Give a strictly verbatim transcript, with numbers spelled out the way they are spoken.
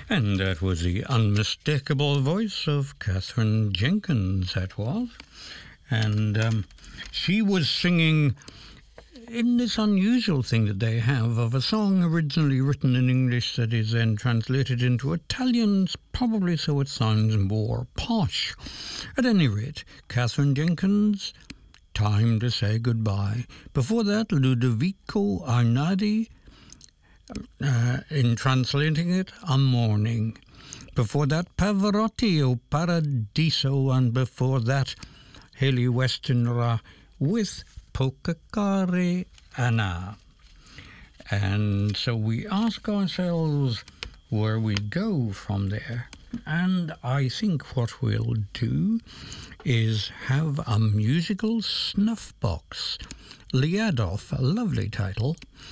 And that was the unmistakable voice of Catherine Jenkins, that was. And um, she was singing in this unusual thing that they have of a song originally written in English that is then translated into Italian, probably so it sounds more posh. At any rate, Catherine Jenkins, Time to Say Goodbye. Before that, Ludovico Einaudi, uh, in translating it, A Morning. Before that, Pavarotti o Paradiso, and before that, Hayley Westenra with Polka Care Anna. And so we ask ourselves where we go from there. And I think what we'll do is have a musical snuff box. Liadov, a lovely title,